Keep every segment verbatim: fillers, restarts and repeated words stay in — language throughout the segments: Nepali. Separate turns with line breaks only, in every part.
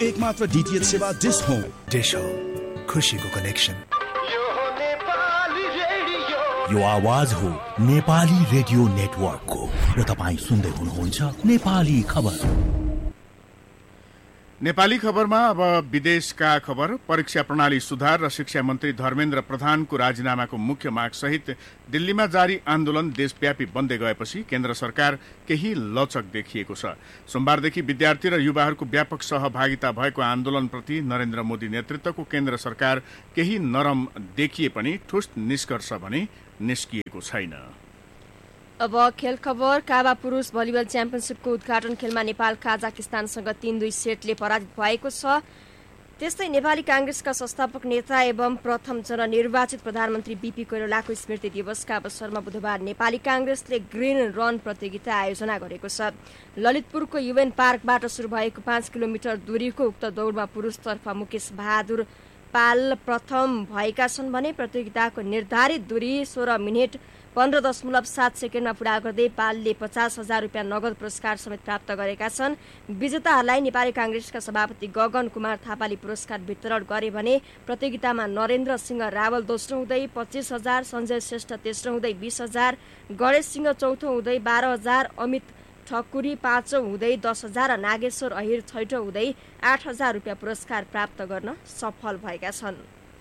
एकमात्र डीटीएच सेवा डिश होम।
डिश होम, खुशीको कनेक्सन।
यो आवाज हो नेपाली रेडियो नेटवर्कको र तपाईँ सुन्दै हुनुहुन्छ नेपाली खबर।
नेपाली खबरमा अब विदेशका खबर। परीक्षा प्रणाली सुधार र शिक्षा मन्त्री धर्मेन्द्र प्रधानको राजीनामाको मुख्य माग सहित दिल्लीमा जारी आन्दोलन देशव्यापी बन्दै गएपछि केन्द्र सरकार केही लचक देखिएको छ। सोमबारदेखि विद्यार्थी र युवाहरूको व्यापक सहभागिता भएको आन्दोलनप्रति नरेन्द्र मोदी नेतृत्वको केन्द्र सरकार केही नरम देखिए पनि ठोस निष्कर्ष भने निस्किएको छैन।
अब खेल खबर। काबा पुरुष भलिबल च्याम्पियनसिपको उद्घाटन खेलमा नेपाल काजाकिस्तानसँग तीन दुई सेटले पराजित भएको छ। त्यस्तै नेपाली कांग्रेसका संस्थापक नेता एवं प्रथम जननिर्वाचित प्रधानमन्त्री बीपी कोइरालाको स्मृति दिवसका अवसरमा बुधबार नेपाली कांग्रेसले ग्रीन रन प्रतियोगिता आयोजना गरेको छ। ललितपुरको युएन पार्कबाट शुरू भएको पाँच किलोमिटर दूरीको उक्त दौडमा पुरुषतर्फ मुकेश बहादुर पाल प्रथम भएका छन् भने प्रतियोगिताको निर्धारित दूरी सोह्र मिनट पन्ध्र दशमलव सात सेकेन्डमा पूरा गर्दै पालले पचास हजार रुपियाँ नगद पुरस्कार समेत प्राप्त गरेका छन्। विजेताहरूलाई नेपाली कांग्रेसका सभापति गगन कुमार थापाले पुरस्कार वितरण गरे भने प्रतियोगितामा नरेन्द्र सिंह रावल दोस्रो हुँदै पच्चीस हजार, सञ्जय श्रेष्ठ तेस्रो हुँदै बीस हजार, गणेश सिंह चौथो हुँदै बाह्र हजार, अमित ठकुरी पाँचौं हुँदै दस हजार र नागेश्वर अहिर छैठौं हुँदै आठ हजार रुपियाँ पुरस्कार प्राप्त गर्न सफल भएका छन्।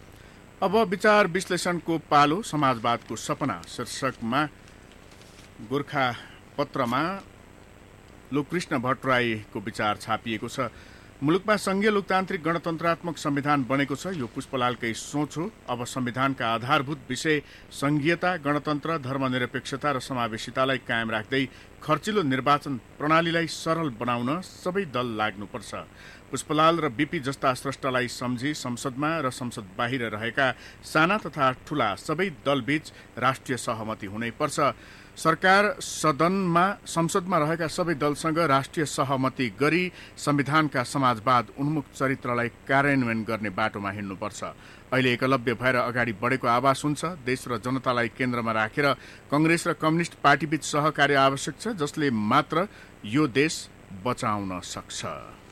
अब विचार विश्लेषणको पालो। समाजवादको सपना शीर्षकमा गोर्खा पत्रमा लोककृष्ण भट्टराईको विचार छापिएको छ। मुलुकमा संघीय लोकतान्त्रिक गणतन्त्रात्मक संविधान बनेको छ। यो पुष्पलालकै सोच हो। अब संविधानका आधारभूत विषय संघीयता, गणतन्त्र, धर्मनिरपेक्षता र समावेशितालाई कायम राख्दै खर्चिलो निर्वाचन प्रणालीलाई सरल बनाउन सबै दल लाग्नुपर्छ। पुष्पलाल र बीपी जस्ता स्रष्टालाई सम्झी संसदमा र संसद बाहिर रहेका साना तथा ठूला सबै दलबीच राष्ट्रिय सहमति हुनै पर्छ। सरकार सदनमा संसदमा रहेका सबै दलसँग राष्ट्रिय सहमति गरी संविधानका समाजवाद उन्मुख चरित्रलाई कार्यान्वयन गर्ने बाटोमा हिँड्नुपर्छ। अहिले एकलव्य भएर अगाडि बढेको आवाज हुन्छ। देश र जनतालाई केन्द्रमा राखेर कंग्रेस र कम्युनिस्ट पार्टीबीच सहकार्य आवश्यक छ, जसले मात्र यो देश बचाउन सक्छ।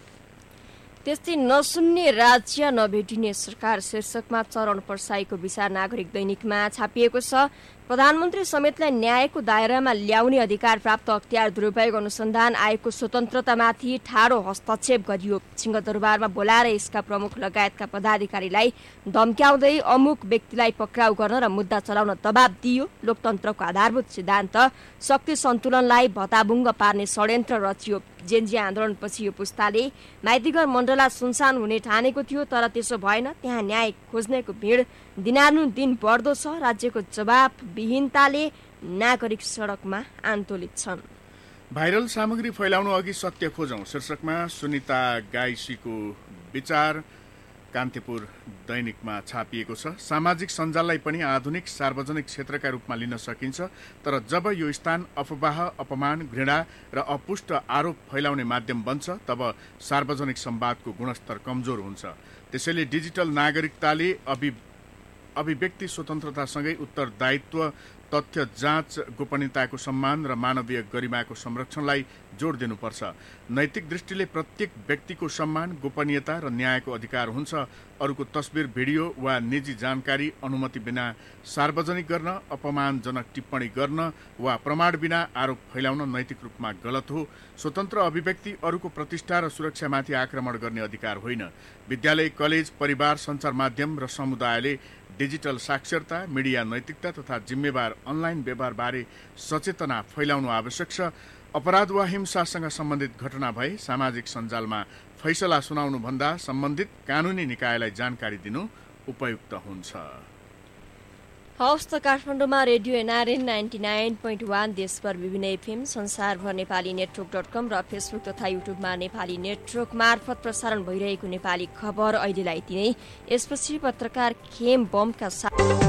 त्यस्तै नसुन्ने राज्य नभेटिने सरकार शीर्षकमा चरण पर्साईको विचार नागरिक दैनिकमा छापिएको छ। प्रधानमन्त्री समेतलाई न्यायको दायरामा ल्याउने अधिकार प्राप्त अख्तियार दुरुपयोग अनुसन्धान आयोगको स्वतन्त्रतामाथि ठाडो हस्तक्षेप गरियो। सिंहदरबारमा बोलाएर यसका प्रमुख लगायतका पदाधिकारीलाई धम्क्याउँदै अमुक व्यक्तिलाई पक्राउ गर्न र मुद्दा चलाउन दबाब दियो। लोकतन्त्रको आधारभूत सिद्धान्त शक्ति सन्तुलनलाई भताभुङ्ग पार्ने षड्यन्त्र रचियो। जेन्जी आन्दोलनपछि यो पुस्ताले माइतीघर मण्डला सुनसान हुने ठानेको थियो, तर त्यसो भएन। त्यहाँ न्याय खोज्नेको भिड दिनानुदिन बढ्दो छ। राज्यको जवाफविहीनताले नागरिक सडकमा आन्दोलित छन्।
भाइरल सामग्री फैलाउनु अघि सत्य खोजौं शीर्षकमा सुनिता गाइसीको विचार कान्तिपुर दैनिकमा छापिएको छ। सामाजिक सञ्जाललाई पनि आधुनिक सार्वजनिक क्षेत्रका रूपमा लिन सकिन्छ, तर जब यो स्थान अफवाह, अपमान, घृणा र अपुष्ट आरोप फैलाउने माध्यम बन्छ तब सार्वजनिक संवादको गुणस्तर कमजोर हुन्छ। त्यसैले डिजिटल नागरिकताले अभि अभिव्यक्ति स्वतन्त्रतासँगै उत्तरदायित्व, तथ्य जाँच, गोपनीयताको सम्मान र मानवीय गरिमाको संरक्षणलाई जोड दिनुपर्छ। नैतिक दृष्टिले प्रत्येक व्यक्तिको सम्मान, गोपनीयता र न्यायको अधिकार हुन्छ। अरूको तस्बिर, भिडियो वा निजी जानकारी अनुमति बिना सार्वजनिक गर्न, अपमानजनक टिप्पणी गर्न वा प्रमाण बिना आरोप फैलाउन नैतिक रूपमा गलत हो। स्वतन्त्र अभिव्यक्ति अरूको प्रतिष्ठा र सुरक्षामाथि आक्रमण गर्ने अधिकार होइन। विद्यालय, कलेज, परिवार, सञ्चार माध्यम र समुदायले डिजिटल साक्षरता, मिडिया नैतिकता तथा जिम्मेवार अनलाइन व्यवहारबारे सचेतना फैलाउनु आवश्यक छ। अपराध वा हिंसासँग सम्बन्धित घटना भए सामाजिक सञ्जालमा फैसला सुनाउनुभन्दा सम्बन्धित कानुनी निकायलाई जानकारी दिनु उपयुक्त हुन्छ।
हवस् त काठमाडौँमा radio NRN ninety nine point one, देशभर विभिन्न एफएम, संसारभर नेपाली नेटवर्क डट कम र फेसबुक तथा युट्युबमा नेपाली नेटवर्क मार्फत प्रसारण भइरहेको नेपाली खबर अहिलेलाई यति नै। यसपछि पत्रकार खेम बमका साथ